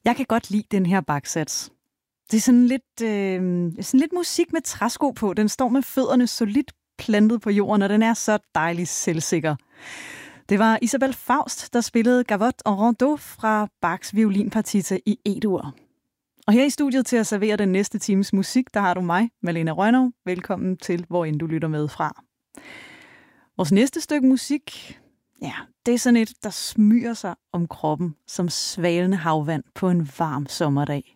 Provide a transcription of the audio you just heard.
Jeg kan godt lide den her baksats. Det er sådan lidt musik med træsko på. Den står med fødderne solidt plantet på jorden, og den er så dejligt selvsikker. Det var Isabelle Faust, der spillede Gavotte en Rondeau fra Bachs violinpartita i E-dur. Og her i studiet til at servere den næste times musik, der har du mig, Malene Rønnow. Velkommen til, hvor end du lytter med fra. Vores næste stykke musik, ja, det er sådan et, der smyger sig om kroppen som svalende havvand på en varm sommerdag.